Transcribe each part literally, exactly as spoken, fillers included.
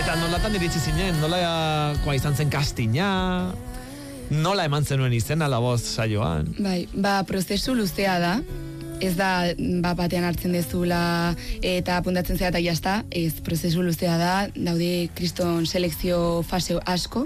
Eta nolatan iritsi zinen, nola koa izan zen castinga, nola eman zenuen izena La Voz saioan? Bai, ba, prozesu luzea da, ez da, ba, batean hartzen dezula eta apuntatzen zera eta jazta, ez, prozesu luzea da, daude kriston selekzio fase asko,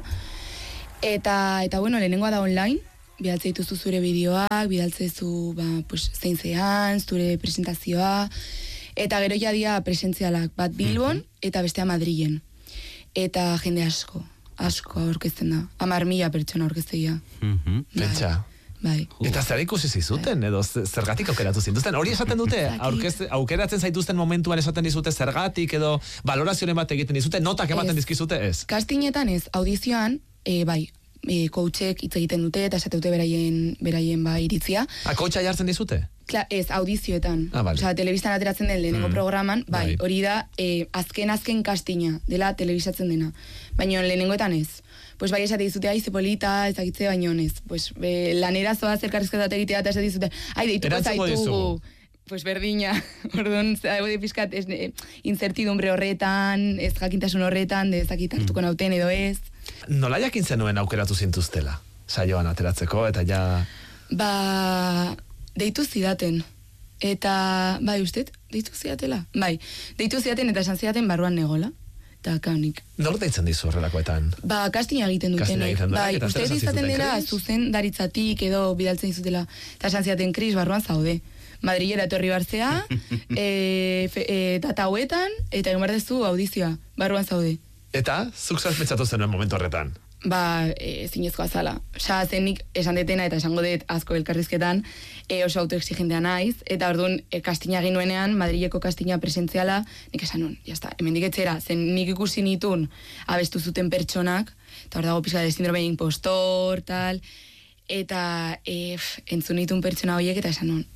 eta, eta bueno, lehenengoa da online, bidaltze dituzu zure bideoak, bidaltze zu, ba, pues, zein zean, zure presentazioa, eta gero jadia presentzialak, bat Bilbon eta bestea Madrilen. Eta jende asko, asko aurkezten da, amar mila pertsona aurkeztegia. Mm-hmm. Pentsa. Bai. Eta zer ikusi zizuten, edo zergatik aukeratu zintuzten? Hori esaten dute, aurkez, aukeratzen zaituzten momentuan esaten dizute zergatik, edo valorazioen bat egiten dizute, notak ematen dizkizute ez? Kastinetan ez, audizioan, e, bai, e, coachek hitz egiten dute, eta esate dute beraien, beraien ba, iritzia. A, coacha jartzen dizute? Klar, ez, audizioetan. Ah, vale. Osea, telebistan ateratzen den lehenengo mm. programan, bai, bai. hori da, e, azken-azken kastina, dela telebisatzen dena. Baina lehenengoetan ez. Pues bai esate dizute, ai, zepolita, ez dakitze baino ez. Pues be, lanera zoaz elkarrizketat egitea eta esate dizute, ai, deituko zaitugu. Pues berdina, orduan, zaude pixkat, ez, e, incertidumbre horretan, ez jakintasun horretan, ez dakit hartuko nauten edo ez. Nola jakin zenuen aukeratu zintuztela? Saioan ateratzeko, eta ja... Ba, deitu zidaten. Eta, bai, usted, deitu zidatela? Bai, deitu zidaten eta esan zidaten barruan negola. Eta kaunik. Nor deitzen dizu horrelakoetan? Ba, kastina egiten dutenek. Bai, uste izaten dela, zuzen daritzatik edo bidaltzen dizutela. Eta esan zidaten, Kris, barruan zaude. Madrilera etorri barzea, e, e, data hauetan, eta egin bardezu audizioa, barruan zaude. Eta, zuk zazpetsatu zenuen momentu horretan? Ba, e, zinezkoa zala. Osa, zenik esan detena eta esango dut asko elkarrizketan, e, oso autoexigentea naiz, eta orduan e, kastina egin nuenean, Madrileko kastina presentziala, nik esan nun, jazta, hemen diketzera, zen nik ikusi nitun abestu zuten pertsonak, eta hor dago pizka de sindrome impostor, tal, eta e, f, entzun nitun pertsona horiek, eta esan nun,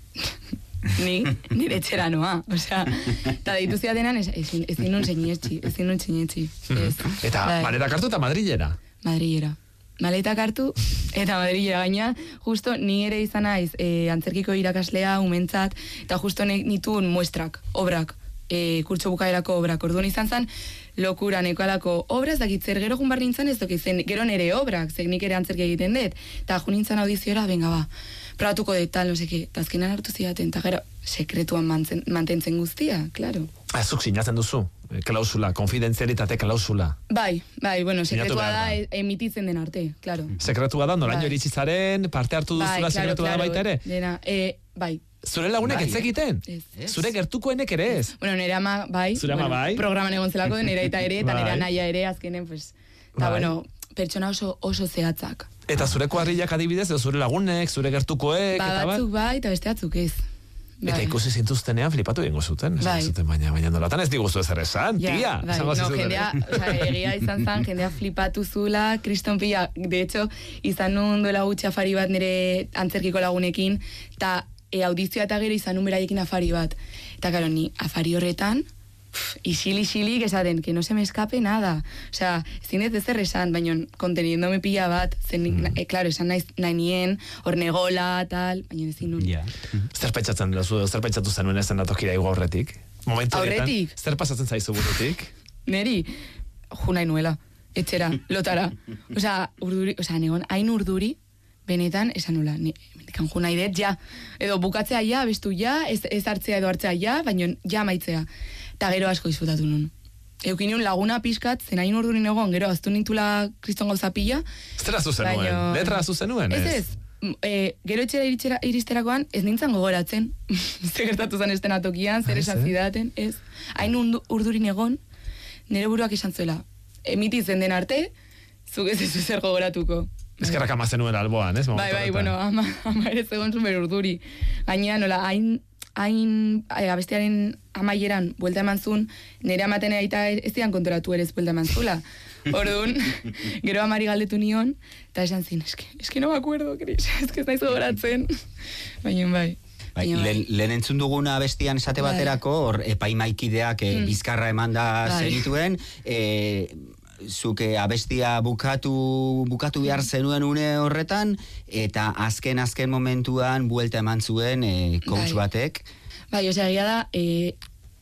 ni, nire etxera noa, osea, eta deitu ziatenan, ezin ez, ez nun seinetxi, ezin nun seinetxi. Eta bai. Maleta kartu eta Madrilera? Madrilera. Maletak hartu, eta Madrilera gaina, justo ni ere izan naiz e, antzerkiko irakaslea, umentzat, eta justo nituen muestrak, obrak, e, kurtso bukaerako obrak, orduan izan zen, lokura nekoalako obraz, dakit zer gero jun bar nintzen ez dokitzen, gero nere obrak, zer nik ere antzerki egiten dut, eta jun nintzen audiziora, benga ba, probatuko dut tal, no seke, eta azkenan hartu zidaten, eta gero, sekretuan mantzen, mantentzen guztia, klaro. Azuk sinatzen duzu, klausula, konfidentzialitate klausula. Bai, bai, bueno, sekretua da emititzen den arte, klaro. Sekretua da, noraino bai. Iritsi zaren, parte hartu duzula, bai, sekretua claro, da baita ere? Dena, e, bai. Zure lagunek bai, ez egiten? Ez. Zure gertukoenek ere ez? Bueno, nire ama, bai. Zure ama, bueno, bai. Programan egon zelako, nire eta ere, eta nire anaia ere, azkenen, pues, eta bai. Bueno, pertsona oso, oso zehatzak. Eta zure kuadrillak adibidez, zure lagunek, zure gertukoek, ba, eta batzuk bai, eta beste batzuk ez. Bai. Eta ikusi zintuztenean flipatu egingo zuten, bai. Zuten, baina, baina nolatan ez diguzu ezer esan, ja, tia. Bai. No, jendea, o sea, egia izan zan, jendea flipatu zula, kriston pila, de hecho, izan nun duela gutxi afari bat nire antzerkiko lagunekin, eta e, audizioa eta gero izan nun beraiekin afari bat. Eta karo, ni afari horretan, isili-isilik esaten, que no se me escape nada. O sea, ezin ez ezer esan, baina konteniendome pila bat, zen, mm. e, claro, esan nahi, nahi nien, hor negola, tal, baina ezin nun. Yeah. Zer pentsatzen duzu, zer pentsatu zenuen ezen datokira igo horretik? Momentu horretik? Zer pasatzen zaizu burutik? Neri, ju nahi nuela, etxera, lotara. O sea, urduri, o sea, negon, hain urduri, benetan, esan nula, mendikan ju nahi dut, ja. Edo bukatzea ja, bestu ja, ez, ez hartzea edo hartzea ja, baina ja maitzea. Eta gero asko disfrutatu nun. Eukin nion laguna pixkat, zen hain urdurin egon, gero aztu nintula kriston gauza pila. Zera zuzenuen, baino... letra zuzenuen, ez? Ez ez, e, gero etxera iritxera, iristerakoan, ez nintzen gogoratzen. Zer gertatu zen esten atokian, zer esan zidaten, ez. Hain urdurin egon, nire buruak esan zuela. Emititzen den arte, zuk ez ez zer gogoratuko. Ezkerrak ama zenuen alboan, ez? Bai, bai, bueno, ama, ama ere zegoen zumer urduri. Gaina, nola, hain... hain abestearen amaieran buelta eman zuen, nire amaten eta ez dian kontoratu ere ez buelta eman zula. Orduan, gero amari galdetu nion, eta esan zin, eske, eske no me acuerdo, Kris, eske ez naiz gogoratzen. Baina bai. Bai, lehen, lehen entzun duguna bestian esate baterako, hor epaimaikideak e, bizkarra eman da zenituen, e, zuke abestia bukatu bukatu behar zenuen une horretan, eta azken azken momentuan buelta eman zuen e, coach batek. Bai, osea, egia da, e,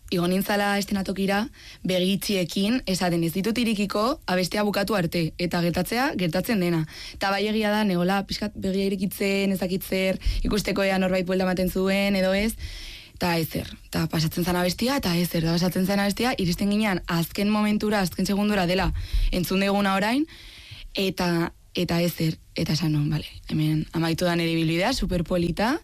igo nintzala estenatokira, begitxiekin, esaten ez ditut irikiko, abestea bukatu arte, eta gertatzea, gertatzen dena. Eta bai egia da, negola, pixkat begia irikitzen, ezakitzer, ikusteko ea norbait buelta ematen zuen, edo ez, eta ezer, eta pasatzen zen abestia, eta ezer, da pasatzen zen abestia, iristen ginean, azken momentura, azken segundura dela, entzun deguna orain, eta, eta ezer, eta esan non, bale, hemen amaitu da nire bilbidea, superpolita,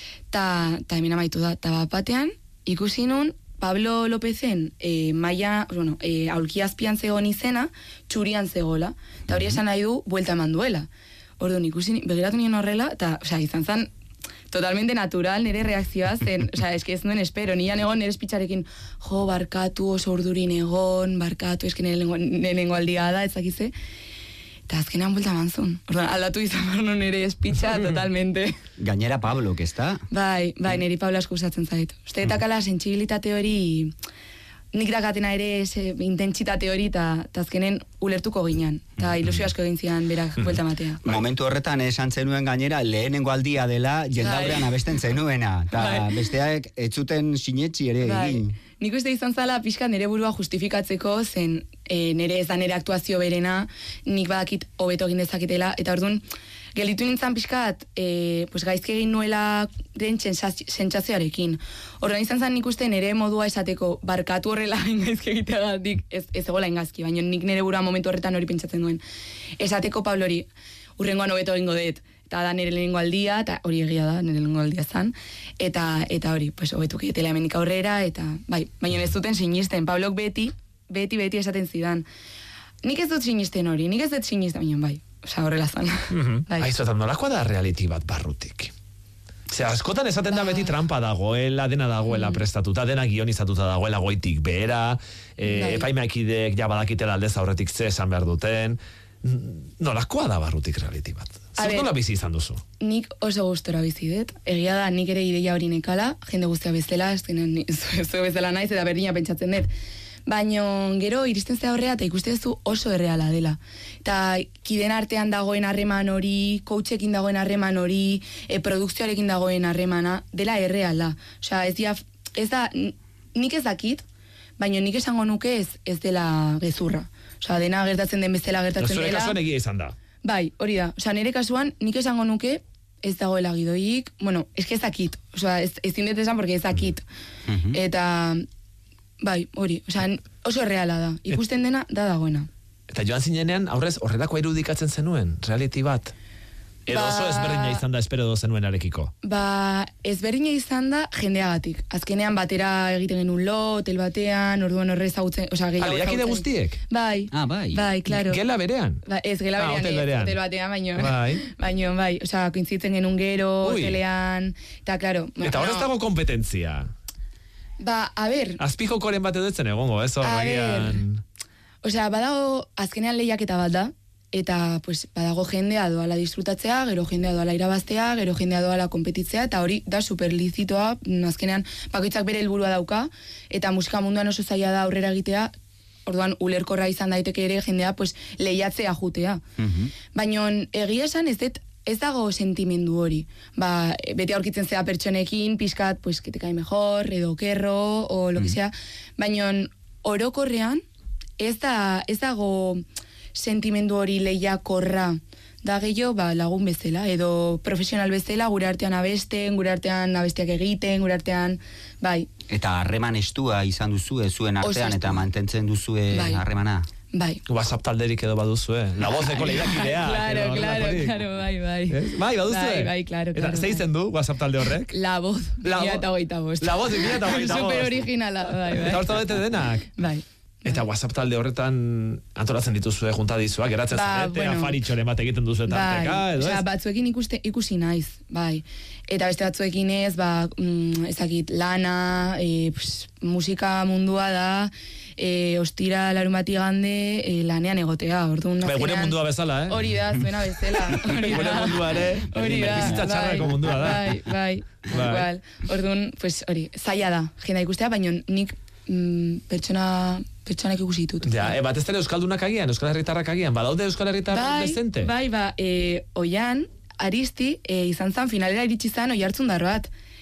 eta hemen amaitu da, eta bat batean, ikusi nun, Pablo Lópezen e, maia, bueno, e, aulkiazpian zegoen izena, txurian zegoela, eta hori esan nahi du, buelta eman duela. Orduan, ikusi, begiratu nien horrela, eta, osea, izan zen, totalmente natural nire reakzioa zen, osea, eski ez nuen espero, nian egon nire espitxarekin, jo, barkatu, oso urdurin egon, barkatu, eski nire lehenengo aldia da, ezakize, eta azkenean buelta manzun. Orduan, aldatu izan barno nire espitxa, totalmente. Gainera Pablo, que está? Bai, bai, niri Pablo asko usatzen zait. Uste, eta kala, sentsibilitate hori, nik dakatena ere, intentsitate hori, eta azkenen ulertuko ginen. Eta ilusio asko egin zian berak buelta matea. Momentu horretan esan zenuen gainera, lehenengo aldia dela, jendaurrean abesten zenuena. Eta besteak ez zuten sinetxi ere egin. Nik uste izan zala pixka nire burua justifikatzeko, zen e, nire ez da nire aktuazio berena, nik badakit hobeto egin dezaketela, eta orduan, gelitu nintzen pixkat, e, pues gaizki egin nuela den sentsazioarekin. Orduan izan zen nik uste nire modua esateko barkatu horrela gaizki egiteagatik, ez, ez egola ingazki, baina nik nire burua momentu horretan hori pentsatzen duen. Esateko Pablo hori, urrengoan hobeto egingo dut, eta da nire lehenengo aldia, eta hori egia da, nire lehenengo aldia zan, eta, eta hori, pues, hobetuk egitela hemenik aurrera, eta bai, baina ez duten sinisten, Pablok beti, beti, beti esaten zidan. Nik ez dut sinisten hori, nik ez dut sinisten, baina bai, oza, horrela zan. Mm-hmm. Bai. Aizotan, nolakoa da reality bat barrutik? Zer, askotan esaten da beti trampa dagoela, dena dagoela mm. prestatuta, dena gionizatuta dagoela goitik behera, e, epaimeakidek ja badakitela aldez aurretik ze esan behar duten, nolakoa da barrutik reality bat? Zer nola bizi izan duzu? Nik oso gustora bizi dut. Egia da, nik ere ideia hori nekala, jende guztia bezala, zu bezala naiz, eta berdina pentsatzen dut. Baina gero iristen zea horrea eta ikuste duzu oso erreala dela. Eta kiden artean dagoen harreman hori, coachekin dagoen harreman hori, e, produkzioarekin dagoen harremana, dela erreala. Osea, ez, dia, ez da, nik ez dakit, baina nik esango nuke ez, ez dela gezurra. Osea, dena gertatzen den bezala gertatzen dela. Zure kasuan egia izan da. Bai, hori da. Osea, nire kasuan nik esango nuke ez dagoela gidoik, bueno, eske ez dakit. Osea, ez, ez zindet esan porque ez dakit. Mm-hmm. Eta, bai, hori. Osea, oso erreala da. Ikusten dena, da dagoena. Eta joan zinenean, aurrez, horrelako irudikatzen zenuen, reality bat? Edo ba, oso ezberdina izan da espero zenuen arekiko? Ba, ezberdina izan da jendeagatik. Azkenean batera egiten genuen lo, hotel batean, orduan horrez hautzen, oza, gehiago hautzen. Ale, guztiek? Bai. Ah, bai. Bai, klaro. Gela berean? Ba, ez, gela berean, ah, hotel, berean. hotel batean, baino. Bai. Baino, bai, oza, kointzitzen genuen gero, Ui. hotelean, eta, klaro. Eta horrez no. dago kompetentzia? Ba, a ber. Azpiko koren bat edotzen egongo, ez horregian. Osea, badago, azkenean lehiaketa bat da, eta pues, badago jendea doala disfrutatzea, gero jendea doala irabaztea, gero jendea doala kompetitzea, eta hori da superlizitoa, azkenean bakoitzak bere helburua dauka, eta musika munduan oso zaila da aurrera egitea, orduan ulerkorra izan daiteke ere jendea pues, lehiatzea jutea. Mm-hmm. Baina egia esan ez dut, ez dago sentimendu hori. Ba, beti aurkitzen zea pertsonekin, pixkat, pues, que te cae mejor, edo kerro, o lo que sea, baina orokorrean, ez da, ez dago sentimendu hori lehiakorra, da gehiago ba, lagun bezala, edo profesional bezala, gure artean abesten, gure artean abestiak egiten, gure artean, bai. Eta harreman estua izan duzue zuen artean, eta mantentzen duzue harremana? Bai. WhatsApp talderik edo baduzue. La vozeko lehiakidea. Claro, claro, claro, bai, bai. Eh? Bai, baduzue? Bai, bai, claro, claro. Eta, ze izen du WhatsApp talde horrek? La voz, mila eta hogeita bost. La voz, mila eta hogeita bost. Super originala, bai, bai. Eta horta bete denak? Bai. Eta WhatsApp talde horretan antolatzen dituzue juntadizuak, geratzen ba, zarete, bueno, afaritxoren bat egiten duzu eta bai, arteka, edo ez? Osea, batzuekin ikuste, ikusi naiz, bai. Eta beste batzuekin ez, ba, mm, ezakit, lana, e, pss, musika mundua da, e, ostira larun bati gande, e, lanean egotea, orduan. Bai, gure mundua bezala, eh? Hori da, zuena bezala. Gure mundua ere, hori da, bizitza txarrako mundua da. Bai, bai, igual. Orduan, pues, hori, zaila da, jenda ikustea, baina nik mm, pertsona... pertsonak ikusi ditut. Ja, e, bat ez dara Euskaldunak agian, Euskal Herritarrak agian, badaude Euskal Herritarrak bai, dezente? Bai, ba, e, oian, Aristi, e, izan zan, finalera iritsi zan, oi hartzun darroat.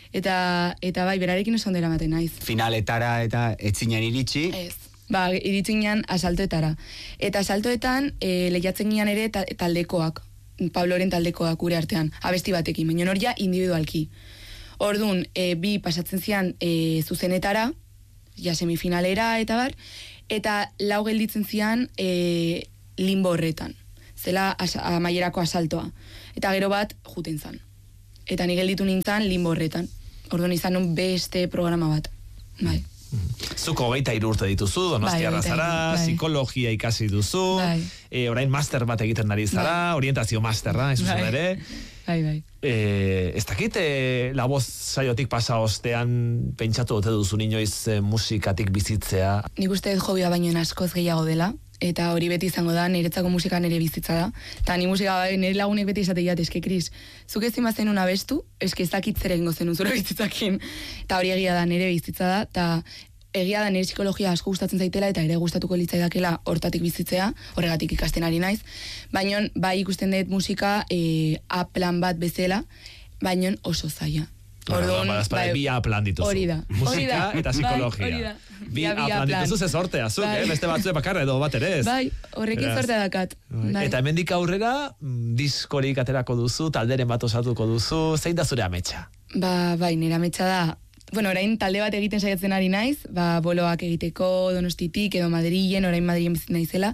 Eta, eta bai, berarekin oso ondera maten naiz. Finaletara eta etzinen iritsi. Ez. Ba, iritsin ginean asaltoetara. Eta asaltoetan e, lehiatzen ginean ere ta, taldekoak, Pabloren taldekoak gure artean, abesti batekin, baina hor ja individualki. Orduan, e, bi pasatzen zian e, zuzenetara, ja semifinalera eta bar, eta lau gelditzen zian e, limbo horretan. Zela as, amaierako asaltoa. Eta gero bat juten zan. Eta ni gelditu nintzen limbo horretan. Orduan izan nun beste programa bat. Bai. Zuko hogeita hiru urte dituzu, Donostiarra zara, bai. Psikologia ikasi duzu, bai. e, orain master bat egiten ari zara, bai. Orientazio masterra, ez bai. Ere. Bai, bai. E, ez dakit, e, La Voz saiotik pasa ostean pentsatu dute duzu inoiz e, musikatik bizitzea? Nik uste dut jobia baino askoz gehiago dela, eta hori beti izango da, niretzako musika nire bizitza da. Eta ni musika, nire lagunek beti izate jat, eske, Kris, zuk ez zima zenun abestu, eske ez dakit zer egingo zenun zure bizitzakin. Eta hori egia da, nire bizitza da, eta egia da nire psikologia asko gustatzen zaitela, eta ere gustatuko litzaidakela hortatik bizitzea, horregatik ikasten ari naiz. Baina, bai ikusten dut musika e, A plan bat bezala, baina oso zaila. Orduan, bai, bi A plan dituzu. Hori da. Musika eta psikologia. Bai, hori da. Bi A plan dituzu ze sortea, zuk, bai. eh? Beste batzu bakarra edo bat ere ez. Bai, horrekin sortea dakat. Bai. Eta hemendik aurrera, diskorik aterako duzu, talderen bat osatuko duzu, zein da zure ametsa? Ba, bai, nire ametsa da, bueno, orain talde bat egiten saiatzen ari naiz, ba, boloak egiteko Donostitik edo Madrilen, orain Madrilen bizitzen naizela,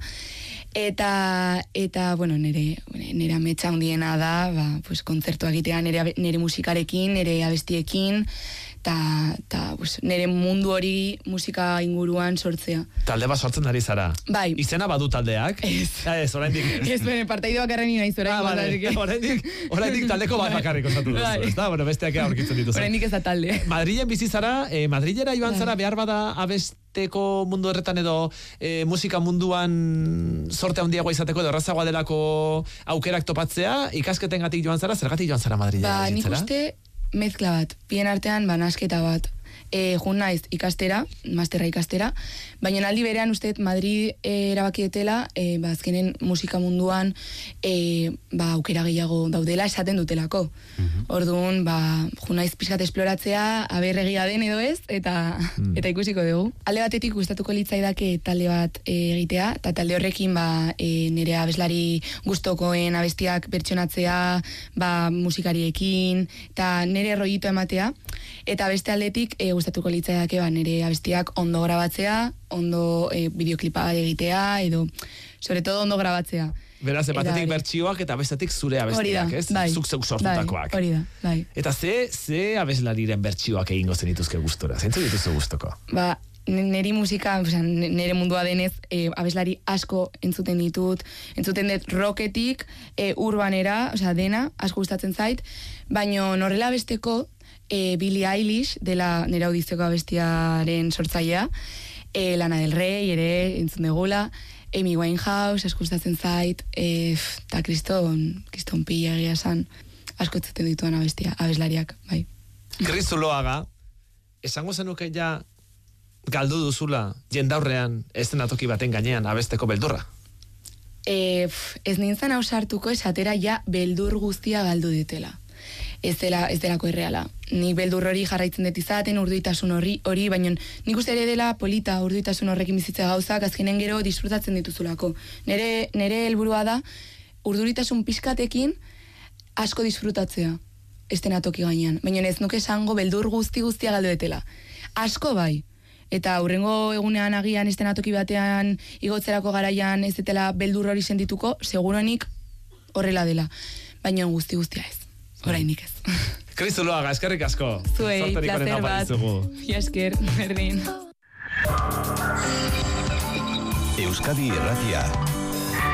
eta, eta, bueno, nire, nire ametsa handiena da, ba, pues, kontzertua egitea nire, nire musikarekin, nire abestiekin, eta, eta pues, nire mundu hori musika inguruan sortzea. Talde bat sortzen ari zara? Bai. Izena badu taldeak? Ez. Ja, ez, oraindik ez. Ez, bene, partaidu bakarren nina izora. Ah, vale. Oraindik, oraindik taldeko bat bakarrik osatu duzu. Bai. Ez da, bueno, besteak aurkitzen dituzu. Oraindik ez da talde. Madrilen bizi zara, eh, Madrilera joan zara behar bada abesteko mundu horretan edo eh, musika munduan sorte handiagoa izateko edo errazagoa delako aukerak topatzea, ikasketengatik joan zara, zergatik joan zara Madrilera? Ba, nik uste mezkla bat, bien artean banasketa bat. E, jun naiz ikastera, masterra ikastera, baina aldi berean usteet Madrid e, erabakietela, e, ba, azkenen musika munduan e, ba, aukera gehiago daudela esaten dutelako. Mm-hmm. Orduan, ba, jun naiz pixkat esploratzea, aberregia den edo ez, eta, mm. eta ikusiko dugu. Alde batetik gustatuko litzaidake talde bat e, egitea, eta talde horrekin ba, e, nire abeslari gustokoen abestiak bertsonatzea, ba, musikariekin, eta nire rollito ematea, eta beste aldetik e, gustatuko litzaiake ba nire abestiak ondo grabatzea, ondo e, bideoklipa egitea edo sobre todo ondo grabatzea. Beraz, batetik bertsioak eta bestetik zure abestiak, ez? Bai, zuk zeuk sortutakoak. Hori da, bai. Eta ze, ze abeslariren bertsioak egingo zenituzke gustora? Zeintzu dituzu gustoko? Ba, niri musika, o sea, nire mundua denez, e, abeslari asko entzuten ditut, entzuten dut rocketik, e, urbanera, o sea, dena, asko gustatzen zait, baina norrela besteko, E, Billie Eilish, dela nire audizeko abestiaren sortzailea, e, Lana del Rey, ere, entzun degula, Amy Winehouse, asko gustatzen zait, eta kriston, kriston pila egia esan, asko entzuten dituan abestia, abeslariak, bai. Kris Zuloaga, esango zenuke ja galdu duzula jendaurrean eszenatoki baten gainean abesteko beldurra? E, ez nintzen ausartuko esatera ja beldur guztia galdu ditela. Ez dela, ez delako erreala. Nik beldur hori jarraitzen dut izaten, urduitasun hori, hori, baina nik uste ere dela polita urduitasun horrekin bizitza gauzak, azkenen gero disfrutatzen dituzulako. Nere, nere helburua da, urduritasun pixkatekin asko disfrutatzea, estenatoki gainean. Baina ez nuke esango beldur guzti guztia galdu detela. Asko bai. Eta hurrengo egunean agian estenatoki batean igotzerako garaian ez detela beldur hori sendituko, seguronik horrela dela. Baina guzti guztia ez. Orainik ez. Kris Zuloaga, eskerrik asko. Zuei, placer bat. Esker, berdin. Euskadi Irratia.